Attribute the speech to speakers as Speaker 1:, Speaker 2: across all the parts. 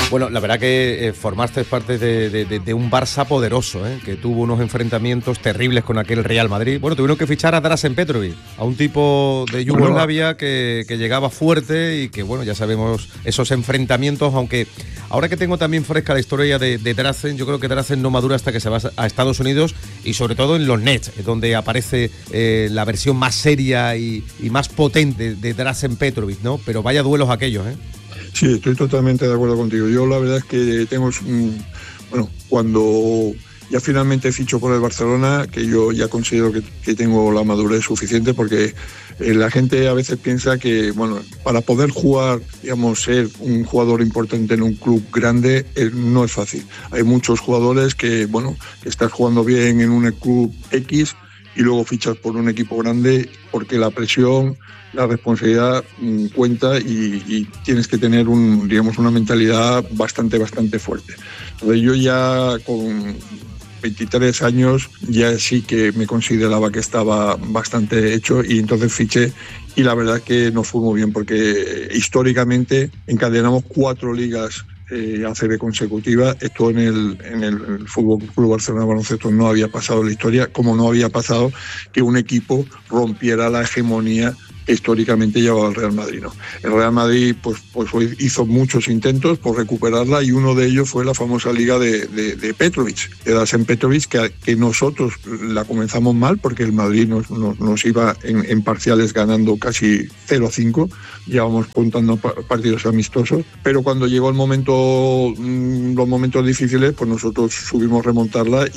Speaker 1: Bueno, la verdad que formaste parte de un Barça poderoso, que tuvo unos enfrentamientos terribles con aquel Real Madrid. Bueno, tuvieron que fichar a Dražen Petrović, a un tipo de Yugoslavia que llegaba fuerte y que, bueno, ya sabemos esos enfrentamientos, aunque ahora que tengo también fresca la historia de Dražen, yo creo que Dražen no madura hasta que se va a Estados Unidos y sobre todo en los Nets, donde aparece la versión más seria y más potente de Dražen Petrović, ¿no? Pero vaya duelos aquellos, ¿eh?
Speaker 2: Sí, estoy totalmente de acuerdo contigo. Yo la verdad es que tengo, cuando ya finalmente ficho por el Barcelona, que yo ya considero que tengo la madurez suficiente, porque la gente a veces piensa que, bueno, para poder jugar, digamos, ser un jugador importante en un club grande no es fácil. Hay muchos jugadores que, bueno, que estás jugando bien en un club X y luego fichas por un equipo grande porque la presión, la responsabilidad cuenta y tienes que tener una mentalidad bastante fuerte. Entonces yo ya con 23 años ya sí que me consideraba que estaba bastante hecho y entonces fiché y la verdad es que nos fue muy bien porque históricamente encadenamos 4 ligas ACB consecutiva. Esto en el Fútbol Club Barcelona Baloncesto no había pasado en la historia, como no había pasado que un equipo rompiera la hegemonía que históricamente llevaba el Real Madrid, ¿no? El Real Madrid pues hizo muchos intentos por recuperarla y uno de ellos fue la famosa liga de Petrović, de Dražen Petrović, que nosotros la comenzamos mal porque el Madrid nos iba en parciales ganando casi 0-5, llevábamos contando partidos amistosos, pero cuando llegó los momentos difíciles, pues nosotros subimos remontarla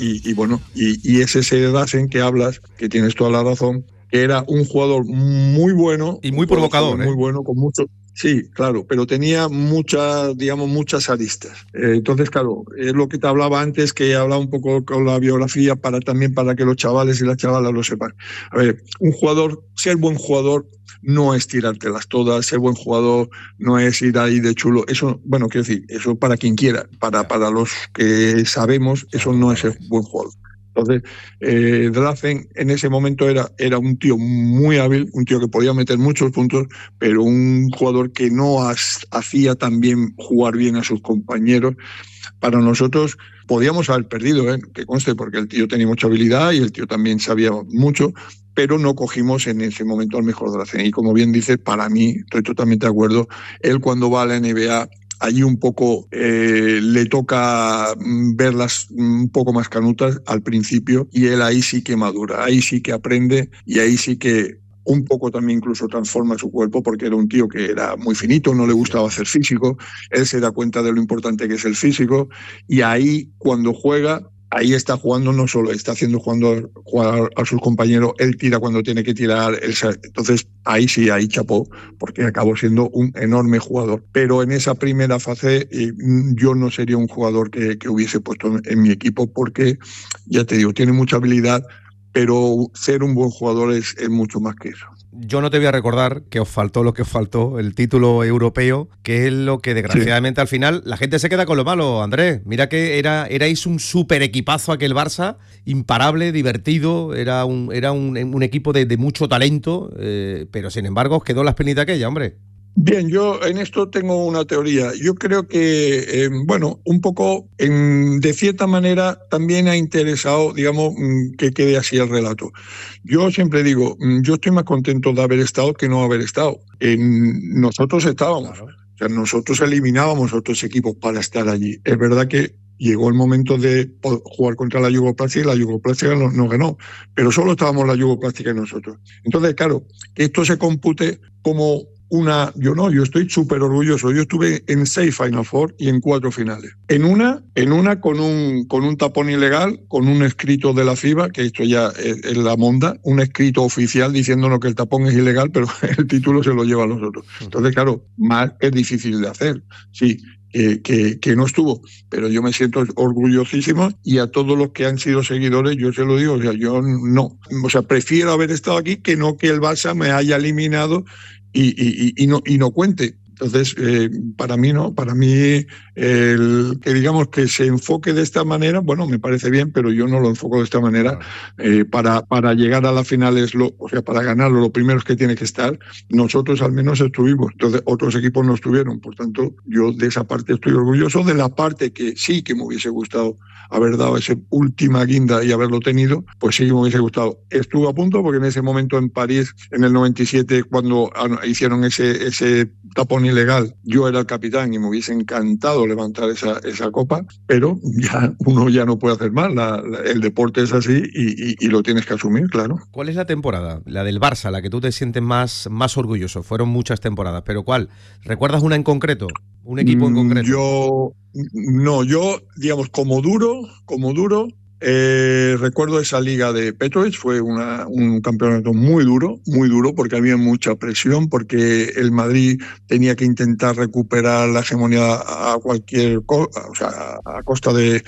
Speaker 2: y es ese Dražen que hablas, que tienes toda la razón, que era un jugador muy bueno.
Speaker 1: Y muy provocador,
Speaker 2: muy bueno, con mucho. Sí, claro, pero tenía muchas aristas. Entonces, claro, es lo que te hablaba antes, que hablaba un poco con la biografía para que los chavales y las chavalas lo sepan. A ver, ser buen jugador no es tirártelas todas, ser buen jugador no es ir ahí de chulo. Eso, bueno, quiero decir, eso para quien quiera, para los que sabemos, eso no es ser buen jugador. Entonces, Dražen en ese momento era un tío muy hábil, un tío que podía meter muchos puntos, pero un jugador que no hacía también jugar bien a sus compañeros. Para nosotros podíamos haber perdido, que conste, porque el tío tenía mucha habilidad y el tío también sabía mucho, pero no cogimos en ese momento al mejor Dražen. Y como bien dices, para mí, estoy totalmente de acuerdo, él cuando va a la NBA, allí un poco le toca verlas un poco más canutas al principio y él ahí sí que madura, ahí sí que aprende y ahí sí que un poco también incluso transforma su cuerpo porque era un tío que era muy finito, no le gustaba hacer físico, él se da cuenta de lo importante que es el físico y ahí cuando juega, ahí está jugando, no solo está haciendo jugar a sus compañeros, él tira cuando tiene que tirar, entonces ahí chapó, porque acabó siendo un enorme jugador. Pero en esa primera fase yo no sería un jugador que hubiese puesto en mi equipo, porque, ya te digo, tiene mucha habilidad, pero ser un buen jugador es mucho más que eso.
Speaker 1: Yo no te voy a recordar que os faltó lo que os faltó, el título europeo, que es lo que desgraciadamente al final la gente se queda con lo malo, Andrés. Mira que erais un súper equipazo aquel Barça, imparable, divertido, era un equipo de mucho talento, pero sin embargo os quedó la espinita aquella, hombre.
Speaker 2: Bien, yo en esto tengo una teoría. Yo creo que, un poco, de cierta manera, también ha interesado, digamos, que quede así el relato. Yo siempre digo, yo estoy más contento de haber estado que no haber estado. Nosotros estábamos, claro. O sea, nosotros eliminábamos otros equipos para estar allí. Es verdad que llegó el momento de jugar contra la Yugoslavia y la Yugoslavia nos ganó, pero solo estábamos la Yugoslavia y nosotros. Entonces, claro, que esto se compute como yo estoy súper orgulloso. Yo estuve en 6 Final Four y en 4 finales. En una con un tapón ilegal, con un escrito de la FIBA, que esto ya es la monda, un escrito oficial diciéndonos que el tapón es ilegal, pero el título se lo lleva a los otros. Entonces, claro, más es difícil de hacer. Sí, que no estuvo, pero yo me siento orgullosísimo y a todos los que han sido seguidores yo se lo digo, o sea, yo no, o sea, prefiero haber estado aquí que no que el Barça me haya eliminado y no cuente. Entonces, para mí no, para mí el que digamos que se enfoque de esta manera, bueno, me parece bien, pero yo no lo enfoco de esta manera. Para llegar a la final o sea, para ganarlo, lo primero es que tiene que estar. Nosotros al menos estuvimos, entonces otros equipos no estuvieron, por tanto, yo de esa parte estoy orgulloso. De la parte que sí que me hubiese gustado haber dado esa última guinda y haberlo tenido, pues sí que me hubiese gustado. Estuve a punto porque en ese momento en París, en el 97, cuando hicieron ese tapón ilegal, yo era el capitán y me hubiese encantado levantar esa copa, pero uno ya no puede hacer más. El deporte es así y lo tienes que asumir, claro.
Speaker 1: ¿Cuál es la temporada, la del Barça, la que tú te sientes más orgulloso? Fueron muchas temporadas, pero ¿cuál? ¿Recuerdas una en concreto? ¿Un equipo en concreto?
Speaker 2: Yo, digamos, como duro, recuerdo esa liga de Petrovic, fue un campeonato muy duro, porque había mucha presión, porque el Madrid tenía que intentar recuperar la hegemonía a cualquier cosa, o sea, a costa de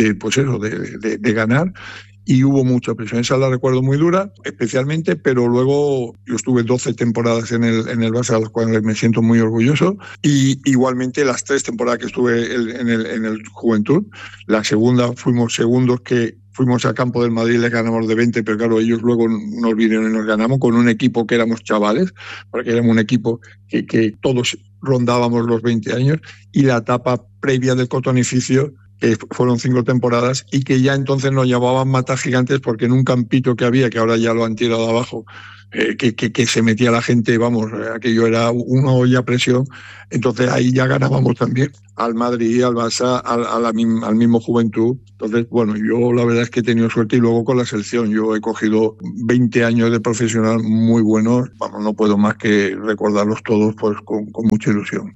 Speaker 2: ganar. Y hubo mucha presión. Esa la recuerdo muy dura, especialmente, pero luego yo estuve 12 temporadas en el Barça, a las cuales me siento muy orgulloso, y igualmente las 3 temporadas que estuve en el Juventud. La segunda fuimos segundos, que fuimos a campo del Madrid, le ganamos de 20, pero claro, ellos luego nos vinieron y nos ganamos con un equipo que éramos chavales, porque éramos un equipo que todos rondábamos los 20 años, y la etapa previa del Cotonificio, que fueron 5 temporadas, y que ya entonces nos llamaban Mata Gigantes, porque en un campito que había, que ahora ya lo han tirado abajo, que se metía la gente, vamos, aquello era una olla a presión. Entonces ahí ya ganábamos también al Madrid, al Barça, al mismo Juventud. Entonces, bueno, yo la verdad es que he tenido suerte, y luego con la selección. Yo he cogido 20 años de profesional muy buenos, vamos, no puedo más que recordarlos todos pues con mucha ilusión.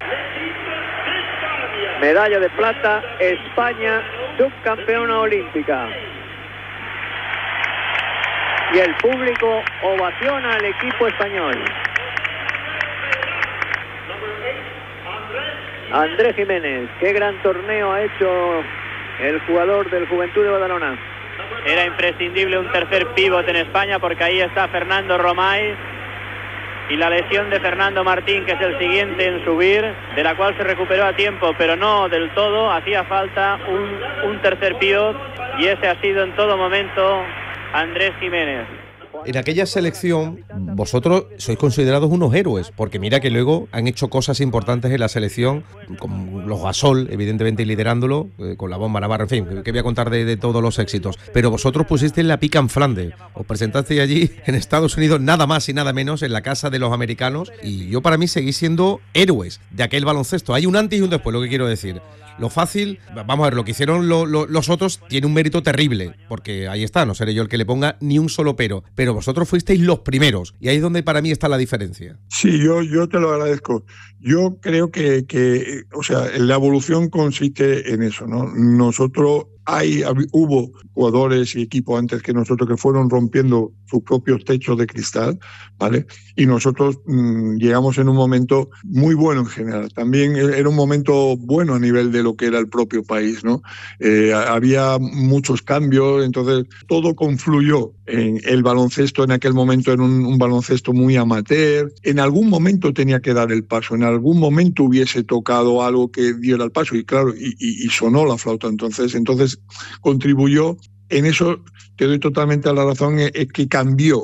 Speaker 3: Medalla de plata, España, subcampeona olímpica. Y el público ovaciona al equipo español. Andrés Jiménez, qué gran torneo ha hecho el jugador del Juventud de Badalona.
Speaker 4: Era imprescindible un tercer pívot en España, porque ahí está Fernando Romay. Y la lesión de Fernando Martín, que es el siguiente en subir, de la cual se recuperó a tiempo, pero no del todo. Hacía falta un tercer pívot, y ese ha sido en todo momento Andrés Jiménez.
Speaker 1: En aquella selección vosotros sois considerados unos héroes, porque mira que luego han hecho cosas importantes en la selección, como los Gasol, evidentemente liderándolo, con la bomba Navarra, en fin, que voy a contar de todos los éxitos. Pero vosotros pusisteis la pica en Flandes, os presentasteis allí en Estados Unidos, nada más y nada menos, en la casa de los americanos, y yo para mí seguís siendo héroes de aquel baloncesto. Hay un antes y un después, lo que quiero decir. Lo fácil, vamos a ver, lo que hicieron los otros tiene un mérito terrible, porque ahí está, no seré yo el que le ponga ni un solo pero vosotros fuisteis los primeros, y ahí es donde para mí está la diferencia.
Speaker 2: Sí, yo te lo agradezco. Yo creo que o sea, la evolución consiste en eso, ¿no? Nosotros hubo jugadores y equipos antes que nosotros que fueron rompiendo sus propios techos de cristal, ¿vale? Y nosotros llegamos en un momento muy bueno en general. También era un momento bueno a nivel de lo que era el propio país, ¿no? Había muchos cambios, entonces todo confluyó en el baloncesto. En aquel momento era un baloncesto muy amateur. En algún momento tenía que dar el paso, en algún momento hubiese tocado algo que diera el paso, y claro, y sonó la flauta. Entonces contribuyó. En eso te doy totalmente la razón, es que cambió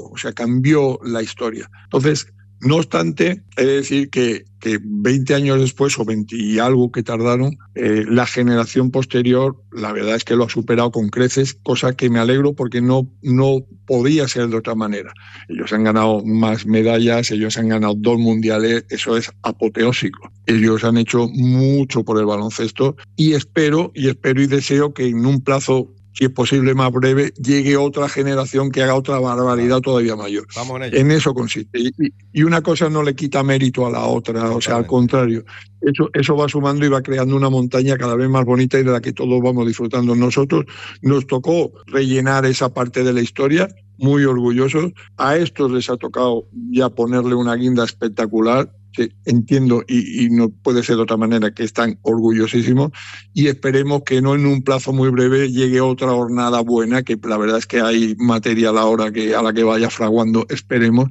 Speaker 2: la historia. Entonces, no obstante, he de decir que 20 años después, o 20 y algo que tardaron, la generación posterior, la verdad es que lo ha superado con creces, cosa que me alegro, porque no podía ser de otra manera. Ellos han ganado más medallas, ellos han ganado 2 mundiales, eso es apoteósico. Ellos han hecho mucho por el baloncesto, y espero y deseo que en un plazo, si es posible más breve, llegue otra generación que haga otra barbaridad todavía mayor.
Speaker 1: Vamos en ello.
Speaker 2: En eso consiste. Y una cosa no le quita mérito a la otra, totalmente. O sea, al contrario. Eso va sumando y va creando una montaña cada vez más bonita, y de la que todos vamos disfrutando. Nosotros nos tocó rellenar esa parte de la historia, muy orgullosos. A estos les ha tocado ya ponerle una guinda espectacular. Sí, entiendo, y no puede ser de otra manera, que están orgullosísimos, y esperemos que no en un plazo muy breve llegue otra jornada buena, que la verdad es que hay material ahora a la que vaya fraguando. Esperemos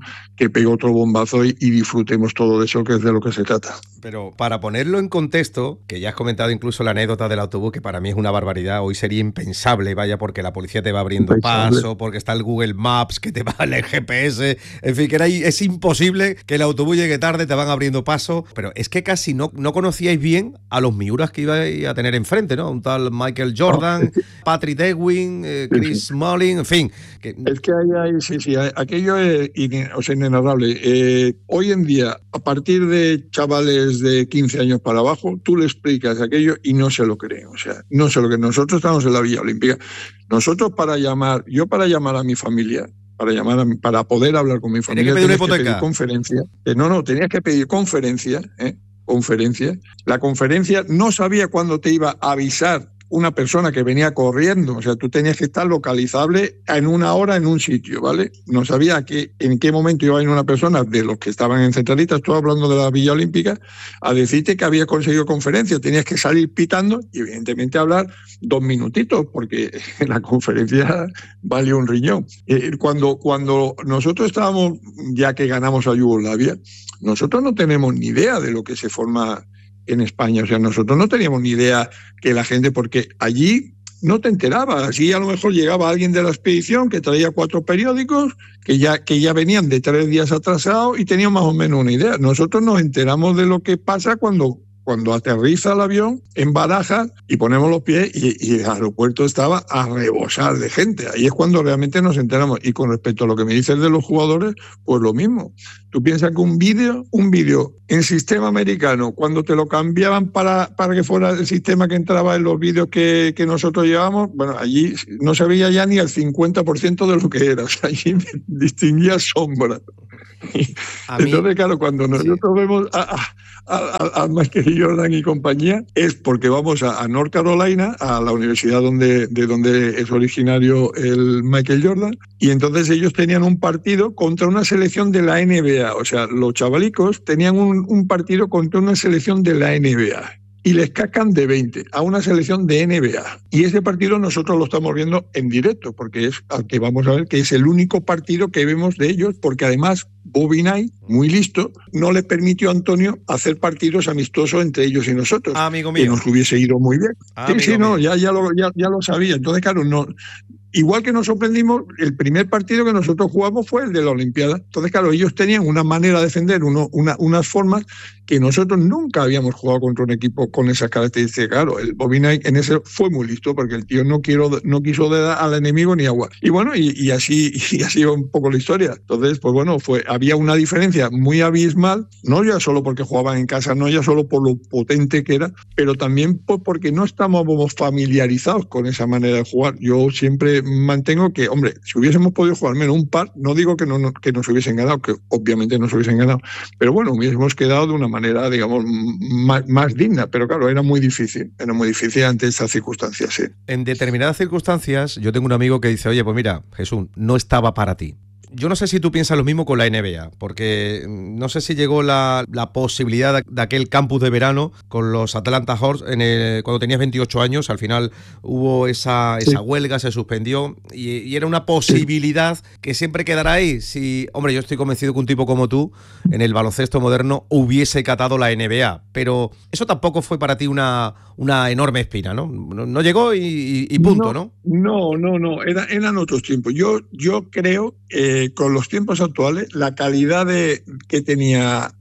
Speaker 2: que pegue otro bombazo y disfrutemos todo de eso, que es de lo que se trata.
Speaker 1: Pero para ponerlo en contexto, que ya has comentado incluso la anécdota del autobús, que para mí es una barbaridad, hoy sería impensable, vaya, porque la policía te va abriendo paso, porque está el Google Maps, que te va el GPS, en fin, que es imposible que el autobús llegue tarde, te van abriendo paso, pero es que casi no conocíais bien a los miuras que ibais a tener enfrente, ¿no? Un tal Michael Jordan, Patrick Ewing, Chris Smalling, en fin.
Speaker 2: Es que sí, aquello es inenarrable. Hoy en día, a partir de chavales de 15 años para abajo, tú le explicas aquello y no se lo creen. O sea, no se lo creen. Nosotros estamos en la Villa Olímpica. Nosotros para llamar a mi familia, para poder hablar con mi familia,
Speaker 1: tenías que
Speaker 2: pedir conferencia. Tenías que pedir conferencia. Conferencia. La conferencia no sabía cuándo te iba a avisar una persona que venía corriendo, o sea, tú tenías que estar localizable en una hora en un sitio, ¿vale? No sabía en qué momento iba a venir una persona de los que estaban en Centralita, estoy hablando de la Villa Olímpica, a decirte que había conseguido conferencia. Tenías que salir pitando y evidentemente hablar 2 minutitos, porque la conferencia vale un riñón. Cuando nosotros estábamos, ya que ganamos a Yugoslavia, nosotros no tenemos ni idea de lo que se forma en España. O sea, nosotros no teníamos ni idea que la gente, porque allí no te enterabas, así a lo mejor llegaba alguien de la expedición que traía 4 periódicos que ya venían de 3 días atrasados y tenían más o menos una idea. Nosotros nos enteramos de lo que pasa cuando aterriza el avión en Barajas y ponemos los pies y el aeropuerto estaba a rebosar de gente. Ahí es cuando realmente nos enteramos. Y con respecto a lo que me dices de los jugadores, pues lo mismo. Tú piensas que un vídeo en sistema americano, cuando te lo cambiaban para que fuera el sistema que entraba en los vídeos que nosotros llevábamos, bueno, allí no se veía ya ni el 50% de lo que era. O sea, allí distinguía sombra. Entonces, claro, cuando nosotros vemos a Michael Jordan y compañía, es porque vamos a North Carolina, a la universidad de donde es originario el Michael Jordan, y entonces ellos tenían un partido contra una selección de la NBA. O sea, los chavalicos tenían un partido contra una selección de la NBA. Y les cascan de 20 a una selección de NBA. Y ese partido nosotros lo estamos viendo en directo, porque es al que vamos a ver que es el único partido que vemos de ellos, porque además Bobby Knight, muy listo, no le permitió a Antonio hacer partidos amistosos entre ellos y nosotros.
Speaker 1: Amigo mío.
Speaker 2: Que nos hubiese ido muy bien. Ya lo sabía. Entonces, claro, no. Igual que nos sorprendimos, el primer partido que nosotros jugamos fue el de la Olimpiada. Entonces, claro, ellos tenían una manera de defender, unas formas que nosotros nunca habíamos jugado contra un equipo con esas características. Claro, el Bobby Knight en ese fue muy listo, porque el tío no quiso dar al enemigo ni agua. Y bueno, y así va un poco la historia. Entonces, pues bueno, había una diferencia muy abismal, no ya solo porque jugaban en casa, no ya solo por lo potente que era, pero también porque no estábamos familiarizados con esa manera de jugar. Yo siempre mantengo que, hombre, si hubiésemos podido jugar menos un par, no digo que nos hubiesen ganado, que obviamente nos hubiesen ganado, pero bueno, hubiésemos quedado de una manera, digamos, más digna, pero claro, era muy difícil ante estas circunstancias, sí.
Speaker 1: En determinadas circunstancias, yo tengo un amigo que dice, oye, pues mira, Jesús, no estaba para ti. Yo no sé si tú piensas lo mismo con la NBA, porque no sé si llegó la posibilidad de aquel campus de verano con los Atlanta Hawks cuando tenías 28 años. Al final hubo esa huelga, se suspendió y era una posibilidad que siempre quedará ahí. Si, hombre, yo estoy convencido que un tipo como tú en el baloncesto moderno hubiese catado la NBA, pero eso tampoco fue para ti una enorme espina, ¿no? No llegó y punto, ¿no?
Speaker 2: No, eran otros tiempos. Yo creo con los tiempos actuales, la calidad que teníamos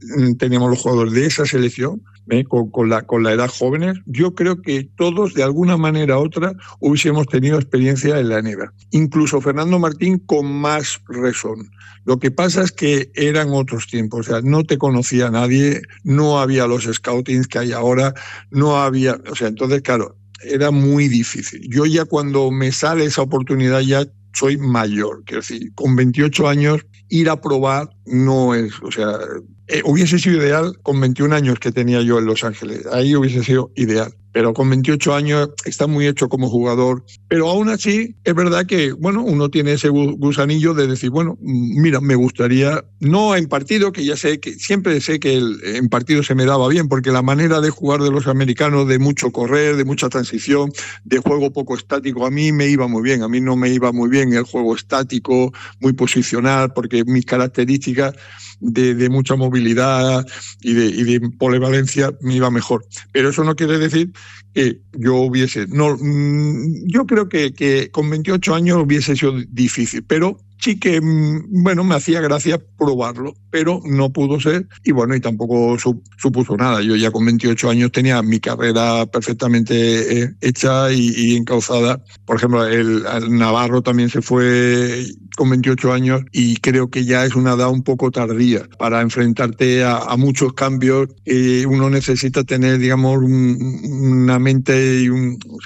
Speaker 2: los jugadores de esa selección, con la edad jóvenes, yo creo que todos, de alguna manera u otra, hubiésemos tenido experiencia en la NBA. Incluso Fernando Martín con más razón. Lo que pasa es que eran otros tiempos, o sea, no te conocía nadie, no había los scoutings que hay ahora, no había, o sea, entonces, claro, era muy difícil. Yo ya cuando me sale esa oportunidad ya soy mayor, quiero decir, con 28 años ir a probar no es, o sea, hubiese sido ideal con 21 años que tenía yo en Los Ángeles, ahí hubiese sido ideal. pero con 28 años está muy hecho como jugador. Pero aún así, es verdad que, bueno, uno tiene ese gusanillo de decir, bueno, mira, me gustaría, no en partido, que ya sé que siempre sé que en partido se me daba bien, porque la manera de jugar de los americanos, de mucho correr, de mucha transición, de juego poco estático, a mí me iba muy bien. A mí no me iba muy bien el juego estático, muy posicional, porque mis características de mucha movilidad y de polivalencia me iba mejor. Pero eso no quiere decir que yo hubiese... No, yo creo que con 28 años hubiese sido difícil, pero sí que, bueno, me hacía gracia probarlo, pero no pudo ser y bueno, y tampoco supuso nada. Yo ya con 28 años tenía mi carrera perfectamente hecha y encauzada. Por ejemplo, el Navarro también se fue con 28 años y creo que ya es una edad un poco tardía para enfrentarte a muchos cambios. Uno necesita tener, digamos, una mente y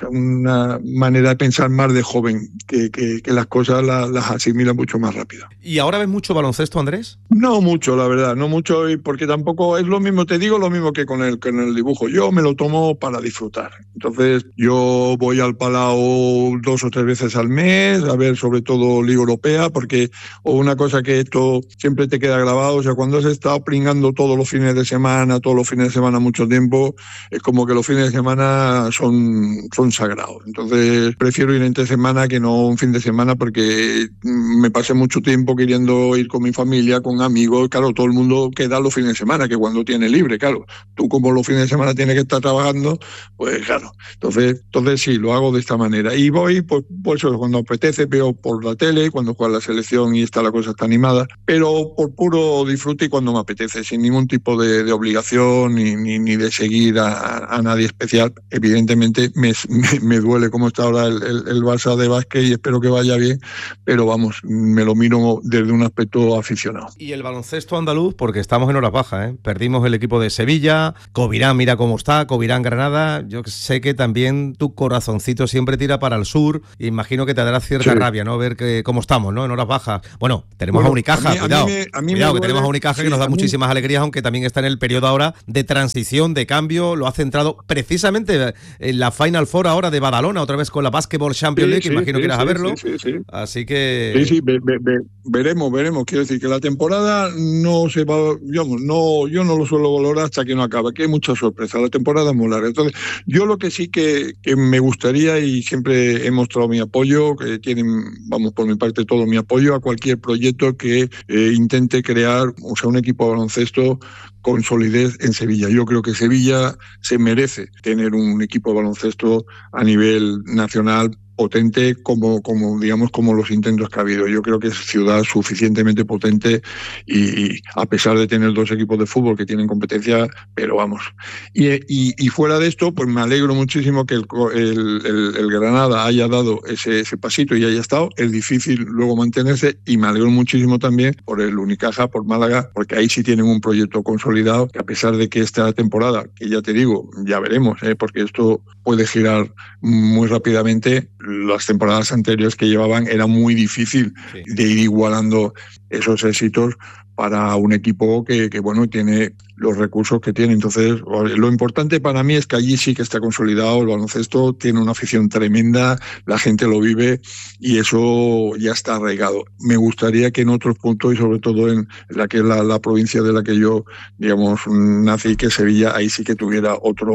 Speaker 2: una manera de pensar más de joven, que las cosas las asimila mucho más rápido.
Speaker 1: ¿Y ahora ves mucho baloncesto, Andrés?
Speaker 2: No mucho, la verdad, no mucho, porque tampoco es lo mismo, te digo lo mismo que con el dibujo. Yo me lo tomo para disfrutar. Entonces, yo voy al Palau 2 o 3 veces al mes, a ver sobre todo Liga Europea, porque una cosa que esto siempre te queda grabado, o sea, cuando has estado pringando todos los fines de semana mucho tiempo, es como que los fines de semana son sagrados. Entonces, prefiero ir entre semana que no un fin de semana, porque me pasé mucho tiempo queriendo ir con mi familia, con amigos. Claro, todo el mundo queda los fines de semana, que cuando tiene libre, claro. Tú como los fines de semana tienes que estar trabajando, pues claro. Entonces sí, lo hago de esta manera. Y voy, pues eso, cuando apetece, veo por la tele, cuando juega la selección y la cosa está animada, pero por puro disfrute y cuando me apetece, sin ningún tipo de obligación ni de seguir a nadie especial. Evidentemente me duele cómo está ahora el Barça de básquet y espero que vaya bien, pero vamos, me lo miro desde un aspecto aficionado.
Speaker 1: Y el baloncesto andaluz, porque estamos en horas bajas, ¿eh? Perdimos el equipo de Sevilla, Covirán mira cómo está, Covirán Granada. Yo sé que también tu corazoncito siempre tira para el sur, e imagino que te dará cierta rabia, ¿no? Ver cómo estamos, ¿no? En horas bajas. Bueno, tenemos a Unicaja, cuidado, que tenemos a Unicaja, que nos da muchísimas alegrías, aunque también está en el periodo ahora de transición, de cambio. Lo ha centrado precisamente en la Final Four ahora de Badalona, otra vez con la Basketball Champions League, imagino que irás a verlo.
Speaker 2: Sí.
Speaker 1: Así que...
Speaker 2: Sí, veremos. Quiero decir que la temporada no se va, digamos, yo no lo suelo valorar hasta que no acaba, que hay mucha sorpresa. La temporada es muy larga. Entonces, yo lo que sí que me gustaría, y siempre he mostrado mi apoyo, que tienen, vamos, por mi parte, todo mi apoyo a cualquier proyecto que intente crear, o sea, un equipo de baloncesto con solidez en Sevilla. Yo creo que Sevilla se merece tener un equipo de baloncesto a nivel nacional potente como los intentos que ha habido. Yo creo que es ciudad suficientemente potente y a pesar de tener 2 equipos de fútbol que tienen competencia, pero vamos. Y fuera de esto, pues me alegro muchísimo que el Granada haya dado ese pasito y haya estado. Es difícil luego mantenerse y me alegro muchísimo también por el Unicaja, por Málaga, porque ahí sí tienen un proyecto consolidado, que a pesar de que esta temporada, que ya te digo, ya veremos, porque esto puede girar muy rápidamente. Las temporadas anteriores que llevaban era muy difícil de ir igualando esos éxitos para un equipo que bueno, tiene los recursos que tiene. Entonces, lo importante para mí es que allí sí que está consolidado el baloncesto, tiene una afición tremenda, la gente lo vive y eso ya está arraigado. Me gustaría que en otros puntos, y sobre todo en la que es la provincia de la que yo, digamos, nací, que Sevilla, ahí sí que tuviera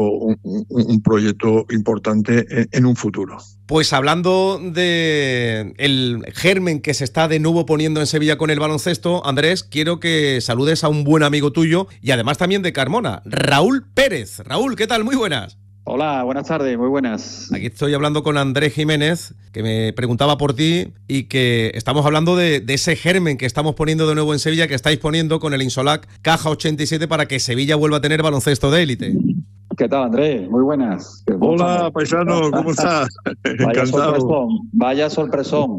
Speaker 2: un proyecto importante en un futuro.
Speaker 1: Pues hablando de el germen que se está de nuevo poniendo en Sevilla con el baloncesto, Andrés, quiero que saludes a un buen amigo tuyo y además también de Carmona, Raúl Pérez. Raúl, ¿qué tal? Muy buenas.
Speaker 5: Hola, buenas tardes, muy buenas.
Speaker 1: Aquí estoy hablando con Andrés Jiménez, que me preguntaba por ti y que estamos hablando de ese germen que estamos poniendo de nuevo en Sevilla, que estáis poniendo con el Insolac Caja 87 para que Sevilla vuelva a tener baloncesto de élite.
Speaker 5: ¿Qué tal, Andrés? Muy buenas.
Speaker 2: Hola, paisano, ¿cómo estás?
Speaker 5: Vaya sorpresón.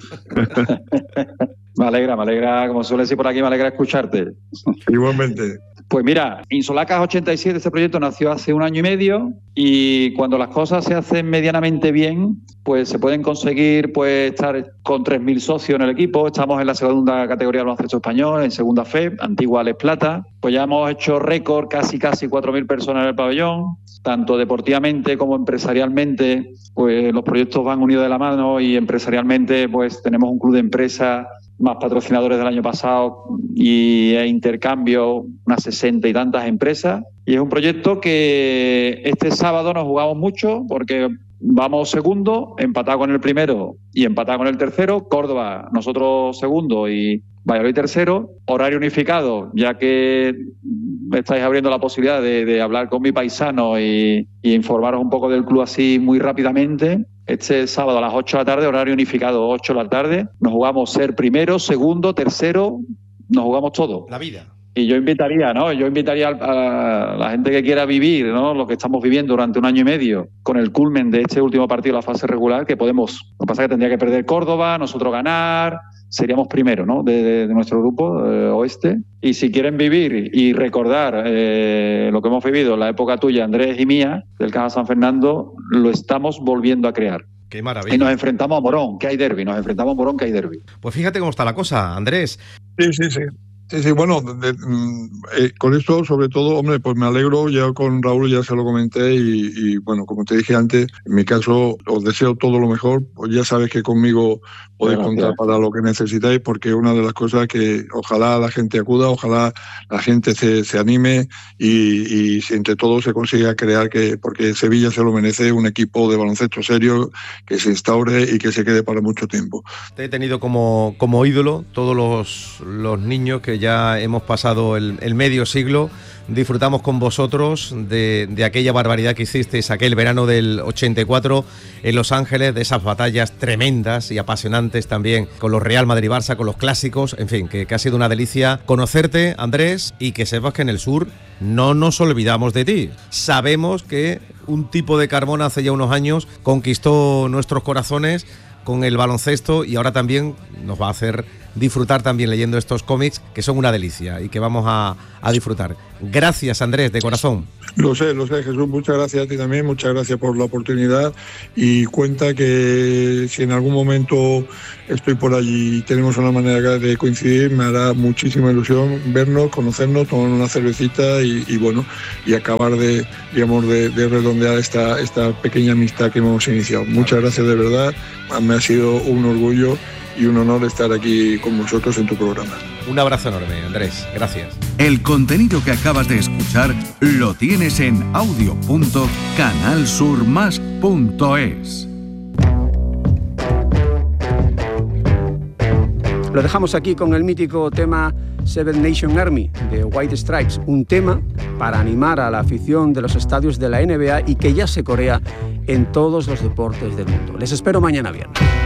Speaker 5: Me alegra, como suele decir por aquí, me alegra escucharte.
Speaker 2: Igualmente.
Speaker 5: Pues mira, Insolac Caja 87, este proyecto nació hace 1 año y medio y cuando las cosas se hacen medianamente bien, pues se pueden conseguir pues estar con 3.000 socios en el equipo. Estamos en la segunda categoría del baloncesto español, en segunda fe, antigua Les Plata. Pues ya hemos hecho récord, casi 4.000 personas en el pabellón. tanto deportivamente como empresarialmente, pues los proyectos van unidos de la mano, y empresarialmente pues tenemos un club de empresa, más patrocinadores del año pasado y intercambio, unas 60 y tantas empresas. Y es un proyecto que este sábado nos jugamos mucho porque vamos segundo, empatado con el primero y empatado con el tercero. Córdoba, nosotros segundo y Valladolid tercero. Horario unificado, ya que estáis abriendo la posibilidad de hablar con mi paisano y informaros un poco del club así muy rápidamente. Este sábado a las 8 de la tarde, horario unificado, 8 de la tarde. Nos jugamos ser primero, segundo, tercero, nos jugamos todo.
Speaker 1: La vida.
Speaker 5: Y yo invitaría, ¿no? A la gente que quiera vivir, ¿no?, lo que estamos viviendo durante un año y medio, con el culmen de este último partido de la fase regular, que podemos. Lo que pasa es que tendría que perder Córdoba, nosotros ganar, seríamos primero, ¿no?, de nuestro grupo oeste. Y si quieren vivir y recordar lo que hemos vivido en la época tuya, Andrés, y mía, del Caja San Fernando, lo estamos volviendo a crear.
Speaker 1: Qué maravilla.
Speaker 5: Y nos enfrentamos a Morón, que hay derbi.
Speaker 1: Pues fíjate cómo está la cosa, Andrés.
Speaker 2: Sí, bueno, con esto sobre todo, hombre, pues me alegro, ya con Raúl ya se lo comenté y bueno, como te dije antes, en mi caso os deseo todo lo mejor, pues ya sabes que conmigo podéis contar para lo que necesitáis, porque una de las cosas que ojalá la gente acuda, ojalá la gente se anime y si entre todos se consiga crear, porque Sevilla se lo merece, un equipo de baloncesto serio que se instaure y que se quede para mucho tiempo.
Speaker 1: Te he tenido como ídolo todos los niños que ya hemos pasado el medio siglo, disfrutamos con vosotros de aquella barbaridad que hicisteis aquel verano del 84 en Los Ángeles, de esas batallas tremendas y apasionantes también con los Real Madrid-Barça, con los clásicos, en fin, que ha sido una delicia conocerte, Andrés, y que sepas que en el sur no nos olvidamos de ti. Sabemos que un tipo de Carmona hace ya unos años conquistó nuestros corazones con el baloncesto y ahora también nos va a hacer disfrutar también leyendo estos cómics que son una delicia y que vamos a disfrutar. Gracias, Andrés, de corazón.
Speaker 2: Lo sé, Jesús, muchas gracias a ti también, muchas gracias por la oportunidad y cuenta que si en algún momento estoy por allí y tenemos una manera de coincidir, me hará muchísima ilusión vernos, conocernos, tomar una cervecita y bueno, y acabar de redondear esta pequeña amistad que hemos iniciado. Muchas gracias de verdad, me ha sido un orgullo y un honor estar aquí con vosotros en tu programa.
Speaker 1: Un abrazo enorme, Andrés. Gracias.
Speaker 6: El contenido que acabas de escuchar lo tienes en audio.canalsurmas.es.
Speaker 7: Lo dejamos aquí con el mítico tema Seven Nation Army de White Stripes, un tema para animar a la afición de los estadios de la NBA y que ya se corea en todos los deportes del mundo. Les espero mañana viernes.